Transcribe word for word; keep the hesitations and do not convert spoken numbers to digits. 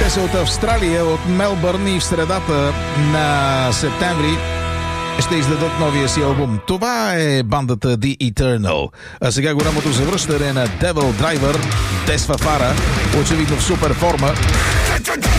Те са от Австралия, от Мелбърн и в средата на септември ще издадат новия си албум. Това е бандата The Eternal. А сега голямото завръщане на Devil Driver, Тес Фафара, очевидно в супер форма.